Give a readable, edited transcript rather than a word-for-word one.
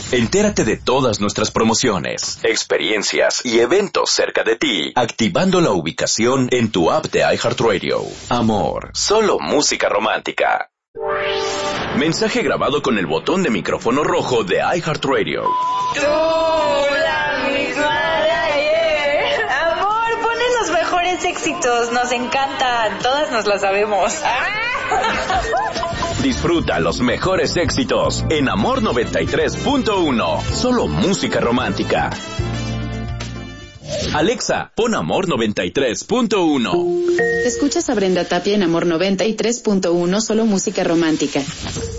Entérate de todas nuestras promociones, experiencias y eventos cerca de ti, activando la ubicación en tu app de iHeartRadio. Amor, solo música romántica. Mensaje grabado con el botón de micrófono rojo de iHeartRadio. Tú, la misma de ayer. Amor, ponen los mejores éxitos, nos encantan, todas nos las sabemos. Disfruta los mejores éxitos en Amor 93.1. Solo música romántica. Alexa, pon Amor 93.1. Escuchas a Brenda Tapia en Amor 93.1, solo música romántica.